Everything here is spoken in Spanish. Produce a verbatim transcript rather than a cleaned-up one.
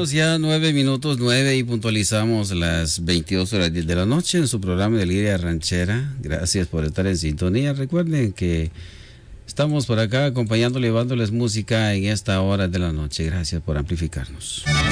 Vámonos ya, nueve minutos, nueve y puntualizamos las veintidós horas diez de la noche en su programa de Liria Ranchera. Gracias por estar en sintonía. Recuerden que estamos por acá acompañándole, llevándoles música en esta hora de la noche. Gracias por amplificarnos.